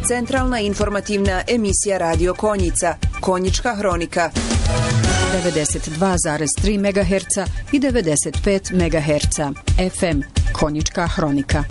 Centralna informativna emisija Radio Konjica, Konjička hronika. 92,3 MHz i 95 MHz. FM, Konjička hronika.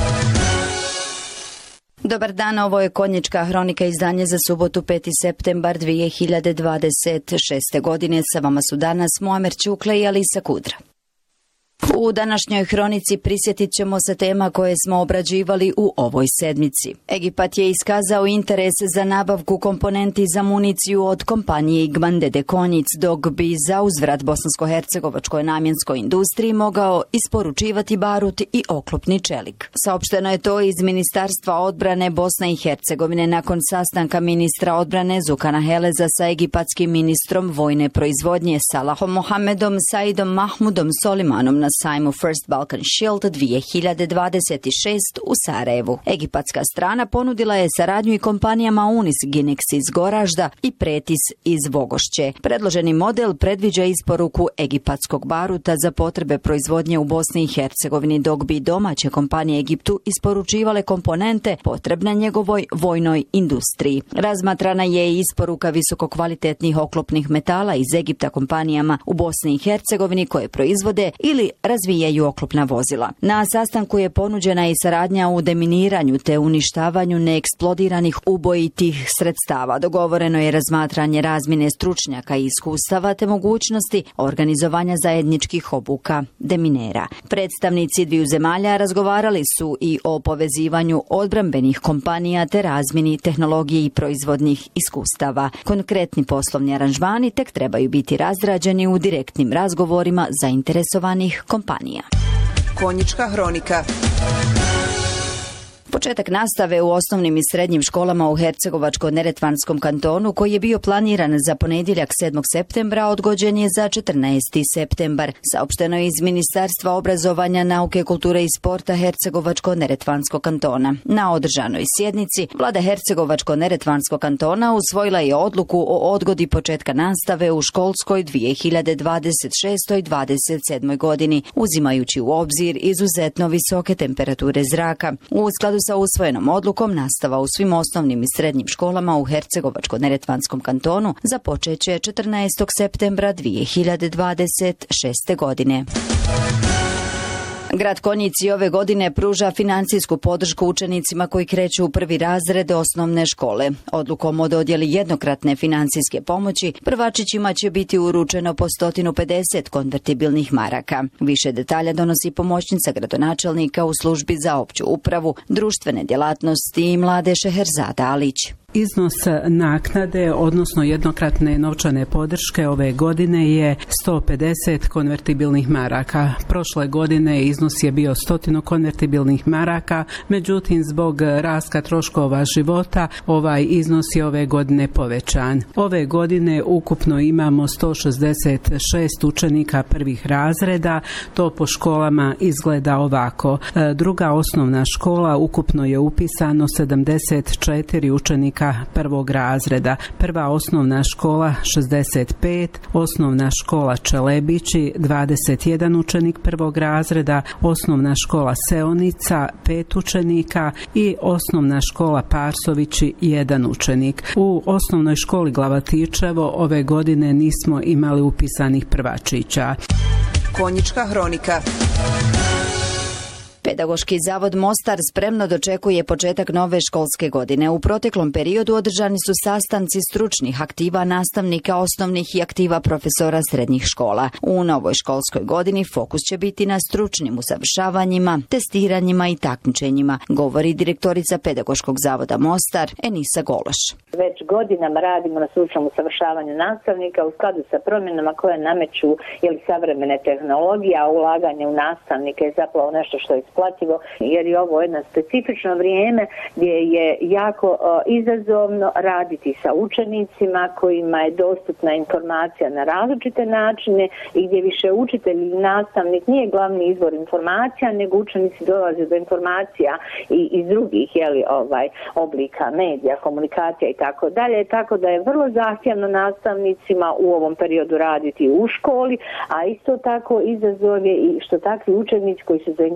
Dobar dan, ovo je Konjička hronika, izdanje za subotu 5. septembar 2026. godine. Sa vama su danas Muamer Ćukle i Alisa Kudra. U današnjoj hronici prisjetit ćemo se tema koje smo obrađivali u ovoj sedmici. Egipat je iskazao interes za nabavku komponenti za municiju od kompanije Igmandede Konjic, dok bi za uzvrat bosansko-hercegovačkoj namjenskoj industriji mogao isporučivati barut i oklopni čelik. Saopšteno je to iz Ministarstva odbrane Bosne i Hercegovine nakon sastanka ministra odbrane Zukana Heleza sa egipatskim ministrom vojne proizvodnje Salahom Mohamedom Saidom Mahmudom Solimanom na sajmu First Balkan Shield 2026 u Sarajevu. Egipatska strana ponudila je saradnju i kompanijama Unis Ginex iz Goražda i Pretis iz Vogošće. Predloženi model predviđa isporuku egipatskog baruta za potrebe proizvodnje u Bosni i Hercegovini, dok bi domaće kompanije Egiptu isporučivale komponente potrebne njegovoj vojnoj industriji. Razmatrana je i isporuka visokokvalitetnih oklopnih metala iz Egipta kompanijama u Bosni i Hercegovini koje proizvode ili razvijaju oklopna vozila. Na sastanku je ponuđena i saradnja u deminiranju te uništavanju neeksplodiranih ubojitih sredstava. Dogovoreno je razmatranje razmjene stručnjaka i iskustava te mogućnosti organizovanja zajedničkih obuka deminera. Predstavnici dviju zemalja razgovarali su i o povezivanju odbrambenih kompanija te razmjeni tehnologije i proizvodnih iskustava. Konkretni poslovni aranžmani tek trebaju biti razrađeni u direktnim razgovorima zainteresovanih kompanija. Konjička hronika. Početak nastave u osnovnim i srednjim školama u Hercegovačko-neretvanskom kantonu, koji je bio planiran za ponedjeljak 7. septembra, odgođen je za 14. septembar. Saopšteno je iz Ministarstva obrazovanja, nauke, kulture i sporta Hercegovačko-neretvanskog kantona. Na održanoj sjednici Vlada Hercegovačko-neretvanskog kantona usvojila je odluku o odgodi početka nastave u školskoj 2026-27. godini, uzimajući u obzir izuzetno visoke temperature zraka. U skladu sa usvojenom odlukom, nastava u svim osnovnim i srednjim školama u Hercegovačko-neretvanskom kantonu započeće 14. septembra 2026. godine. Grad Konjici ove godine pruža financijsku podršku učenicima koji kreću u prvi razred osnovne škole. Odlukom o dodjeli jednokratne financijske pomoći prvačićima će biti uručeno po 150 konvertibilnih maraka. Više detalja donosi pomoćnica gradonačelnika u službi za opću upravu, društvene djelatnosti i mlade Šeherzada Alić. Iznos naknade, odnosno jednokratne novčane podrške ove godine je 150 konvertibilnih maraka. Prošle godine iznos je bio 100 konvertibilnih maraka, međutim zbog rasta troškova života ovaj iznos je ove godine povećan. Ove godine ukupno imamo 166 učenika prvih razreda, to po školama izgleda ovako. Druga osnovna škola, ukupno je upisano 74 učenika prvog razreda. Prva osnovna škola 65, osnovna škola Čelebići 21 učenik prvog razreda, osnovna škola Seonica 5 učenika i osnovna škola Parsovići 1 učenik. U osnovnoj školi Glavatičevo ove godine nismo imali upisanih prvačića. Konjička hronika. Pedagoški zavod Mostar spremno dočekuje početak nove školske godine. U proteklom periodu održani su sastanci stručnih aktiva nastavnika osnovnih i aktiva profesora srednjih škola. U novoj školskoj godini fokus će biti na stručnim usavršavanjima, testiranjima i takmičenjima, govori direktorica Pedagoškog zavoda Mostar Enisa Gološ. Već godinama radimo na stručnom usavršavanju nastavnika u skladu sa promjenama koje nameću savremene tehnologije, a ulaganje u nastavnike je zapravo nešto što je isplativo, jer je ovo jedno specifično vrijeme gdje je jako izazovno raditi sa učenicima kojima je dostupna informacija na različite načine i gdje više učitelj ili nastavnik nije glavni izvor informacija, nego učenici dolaze do informacija i iz drugih oblika medija, komunikacija i tako dalje, tako da je vrlo zahtjevno nastavnicima u ovom periodu raditi u školi, a isto tako izazov je i što takvi učenici koji su